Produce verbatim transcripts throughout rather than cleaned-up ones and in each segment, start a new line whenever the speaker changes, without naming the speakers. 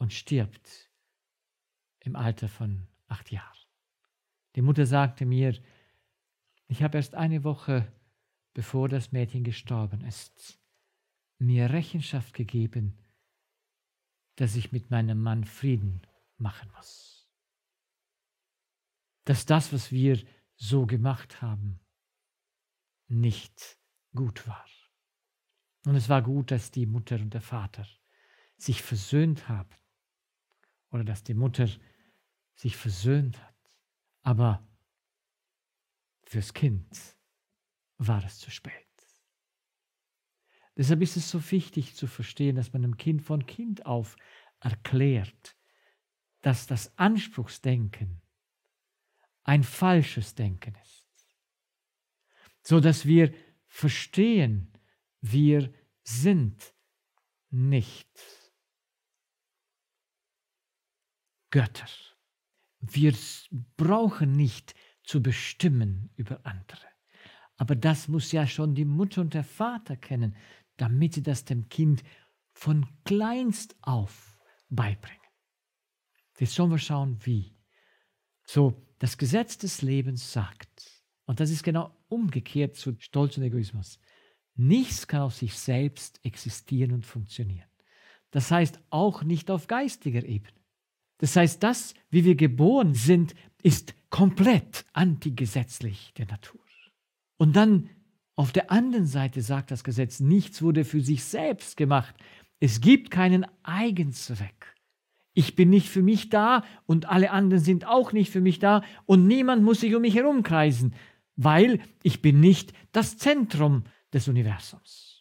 und stirbt im Alter von acht Jahren. Die Mutter sagte mir, ich habe erst eine Woche, bevor das Mädchen gestorben ist, mir Rechenschaft gegeben, dass ich mit meinem Mann Frieden machen muss. Dass das, was wir so gemacht haben, nicht gut war. Und es war gut, dass die Mutter und der Vater sich versöhnt haben oder dass die Mutter sich versöhnt hat. Aber fürs Kind war es zu spät. Deshalb ist es so wichtig zu verstehen, dass man dem Kind von Kind auf erklärt, dass das Anspruchsdenken ein falsches Denken ist, so dass wir verstehen, wir sind nicht Götter. Wir brauchen nicht zu bestimmen über andere. Aber das muss ja schon die Mutter und der Vater kennen, damit sie das dem Kind von kleinst auf beibringen. Jetzt sollen wir schauen, wie. So, das Gesetz des Lebens sagt, und das ist genau umgekehrt zu Stolz und Egoismus, nichts kann auf sich selbst existieren und funktionieren. Das heißt auch nicht auf geistiger Ebene. Das heißt, das, wie wir geboren sind, ist komplett antigesetzlich der Natur. Und dann auf der anderen Seite sagt das Gesetz, nichts wurde für sich selbst gemacht. Es gibt keinen Eigenzweck. Ich bin nicht für mich da und alle anderen sind auch nicht für mich da und niemand muss sich um mich herumkreisen, weil ich bin nicht das Zentrum des Universums.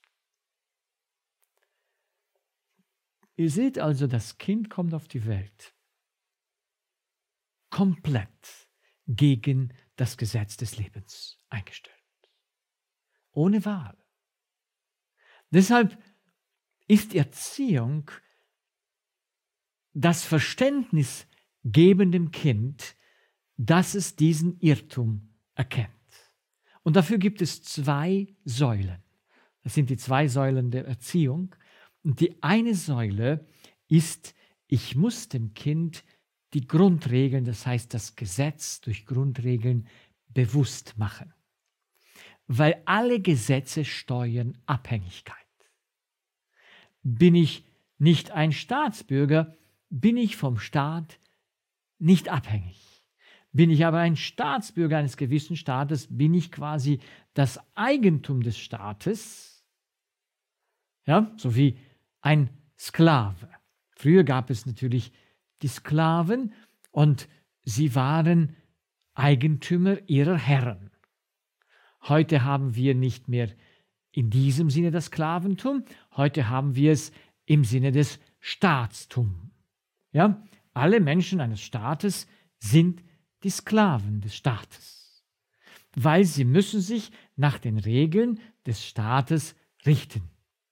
Ihr seht also, das Kind kommt auf die Welt komplett gegen das Gesetz des Lebens eingestellt. Ohne Wahl. Deshalb ist Erziehung das Verständnis geben dem Kind, dass es diesen Irrtum erkennt. Und dafür gibt es zwei Säulen. Das sind die zwei Säulen der Erziehung. Und die eine Säule ist, ich muss dem Kind die Grundregeln, das heißt das Gesetz durch Grundregeln, bewusst machen. Weil alle Gesetze steuern Abhängigkeit. Bin ich nicht ein Staatsbürger, bin ich vom Staat nicht abhängig. Bin ich aber ein Staatsbürger eines gewissen Staates, bin ich quasi das Eigentum des Staates, ja, so wie ein Sklave. Früher gab es natürlich die Sklaven und sie waren Eigentümer ihrer Herren. Heute haben wir nicht mehr in diesem Sinne das Sklaventum, heute haben wir es im Sinne des Staatstums. Ja? Alle Menschen eines Staates sind die Sklaven des Staates, weil sie müssen sich nach den Regeln des Staates richten.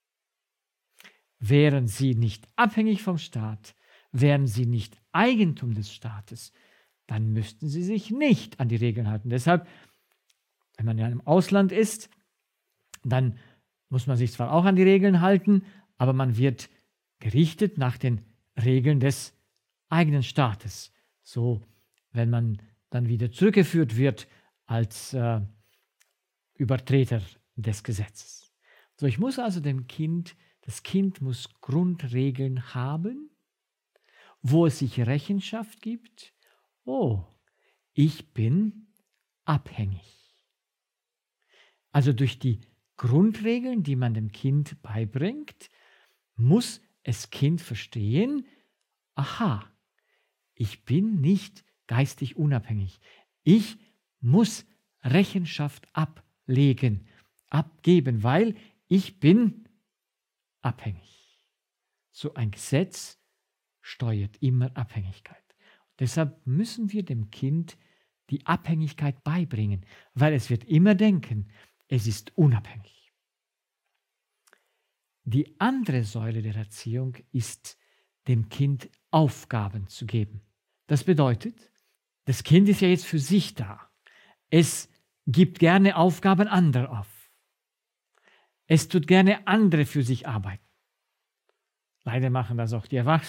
Wären sie nicht abhängig vom Staat, wären sie nicht Eigentum des Staates, dann müssten sie sich nicht an die Regeln halten. Deshalb, wenn man in einem Ausland ist, dann muss man sich zwar auch an die Regeln halten, aber man wird gerichtet nach den Regeln des eigenen Staates. So, wenn man dann wieder zurückgeführt wird als äh, Übertreter des Gesetzes. So, ich muss also dem Kind, das Kind muss Grundregeln haben, wo es sich Rechenschaft gibt. Oh, ich bin abhängig. Also durch die Grundregeln, die man dem Kind beibringt, muss das Kind verstehen, aha, ich bin nicht geistig unabhängig. Ich muss Rechenschaft ablegen, abgeben, weil ich bin abhängig. So ein Gesetz steuert immer Abhängigkeit. Deshalb müssen wir dem Kind die Abhängigkeit beibringen, weil es wird immer denken, es ist unabhängig. Die andere Säule der Erziehung ist, dem Kind Aufgaben zu geben. Das bedeutet, das Kind ist ja jetzt für sich da. Es gibt gerne Aufgaben anderer auf. Es tut gerne andere für sich arbeiten. Leider machen das auch die Erwachsenen.